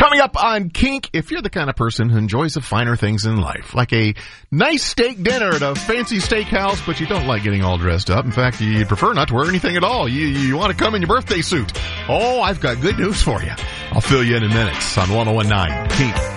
Coming up on Kink, if you're the kind of person who enjoys the finer things in life, like a nice steak dinner at a fancy steakhouse, but you don't like getting all dressed up. In fact, you prefer not to wear anything at all. You want to come in your birthday suit. Oh, I've got good news for you. I'll fill you in minutes on 101.9 Kink.